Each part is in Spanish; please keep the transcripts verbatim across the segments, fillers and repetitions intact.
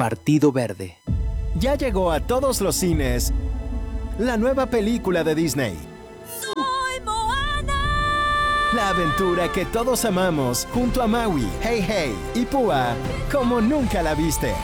Partido Verde. Ya llegó a todos los cines la nueva película de Disney. ¡Soy Moana! La aventura que todos amamos junto a Maui, Hey Hey y Púa como nunca la viste.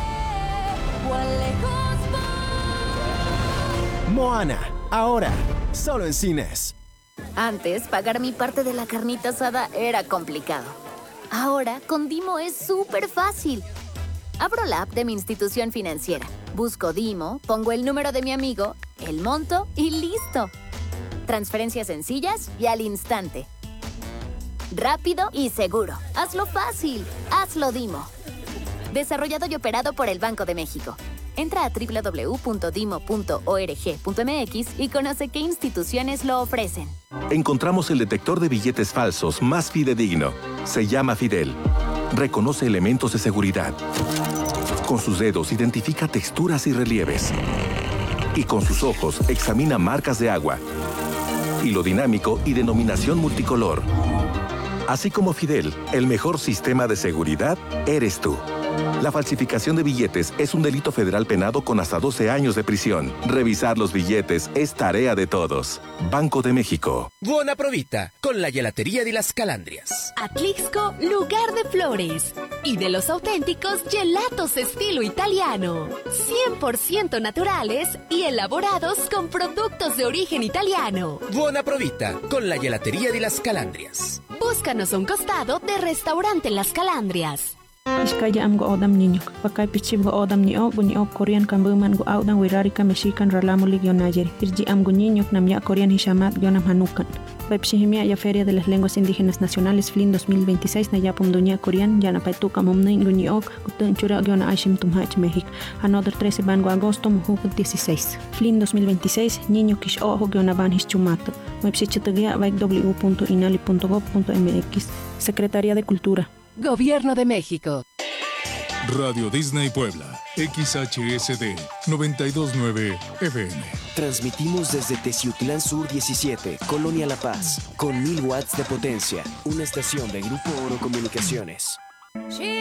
Moana, ahora, solo en cines. Antes, pagar mi parte de la carnita asada era complicado. Ahora, con Dimo es súper fácil. Abro la app de mi institución financiera, busco Dimo, pongo el número de mi amigo, el monto y listo. Transferencias sencillas y al instante. Rápido y seguro. Hazlo fácil. Hazlo Dimo. Desarrollado y operado por el Banco de México. Entra a doble u doble u doble u punto dimo punto org punto m x y conoce qué instituciones lo ofrecen. Encontramos el detector de billetes falsos más fidedigno. Se llama Fidel. Reconoce elementos de seguridad. Con sus dedos identifica texturas y relieves. Y con sus ojos examina marcas de agua, hilo dinámico y denominación multicolor. Así como Fidel, el mejor sistema de seguridad eres tú. La falsificación de billetes es un delito federal penado con hasta doce años de prisión. Revisar los billetes es tarea de todos. Banco de México. Buona provita con la gelatería de las Calandrias. Atlixco, lugar de flores. Y de los auténticos gelatos estilo italiano. cien por ciento naturales y elaborados con productos de origen italiano. Buona provita con la gelatería de las Calandrias. Búscanos a un costado de Restaurante Las Calandrias. Iskaya am go odam ninyok. Pakai pichib go odam ni ok bunyi ok Korean kambuman go audan wirarika mexican ralamulig yonajeri. Irji am go ninyok nam ya Korean hishamat yonam hanukan. Pepsihimia ya Feria de las Lenguas Indígenas Nacionales F L I N dos mil veintiséis na ya pumdunya Korean ya na paituka mumnain go ni ok gutun chura yona ashim tumhach México. Another trece van go agosto muhuk dieciséis. F L I N dos mil veintiséis niño kish ojo yona van hischumato. Mepsichitagia vaik w w w punto inali punto gob punto m x. Secretaría de Cultura. Gobierno de México. Radio Disney Puebla, X H S D noventa y dos punto nueve F M. Transmitimos desde Teciutlán Sur diecisiete, Colonia La Paz, con mil watts de potencia. Una estación de Grupo Oro Comunicaciones.